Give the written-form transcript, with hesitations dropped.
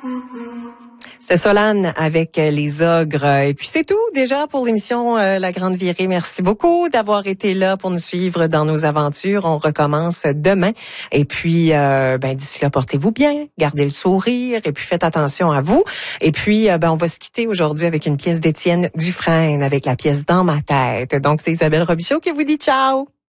C'est Solane avec les ogres. Et puis c'est tout déjà pour l'émission La Grande Virée. Merci beaucoup d'avoir été là pour nous suivre dans nos aventures. On recommence demain. Et puis d'ici là, portez-vous bien, gardez le sourire et puis faites attention à vous. Et puis on va se quitter aujourd'hui avec une pièce d'Étienne Dufresne avec la pièce Dans ma tête. Donc c'est Isabelle Robichaud qui vous dit ciao.